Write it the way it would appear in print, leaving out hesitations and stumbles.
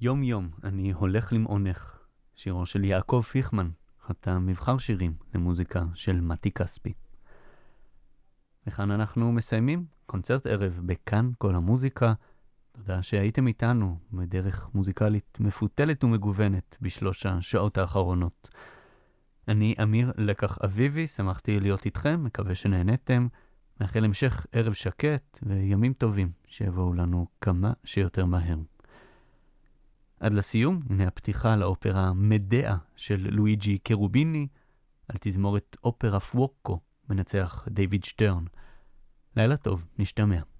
יום יום אני הולך למעונך, שירו של יעקב פיכמן, חתם מבחר שירים למוזיקה של מתי כספי. וכאן אנחנו מסיימים קונצרט ערב בכאן כל המוזיקה. תודה שהייתם איתנו בדרך מוזיקלית מפותלת ומגוונת בשלוש השעות האחרונות. אני אמיר לקח אביבי, שמחתי להיות איתכם, מקווה שנהנתם. מאחל המשך ערב שקט וימים טובים שיבואו לנו כמה שיותר מהר. עד לסיום, הנה הפתיחה לאופרה מדעה של לואיג'י קרוביני, על תזמורת אופרה פווקו, מנצח דיוויד שטרן. לילה טוב, נשתמע.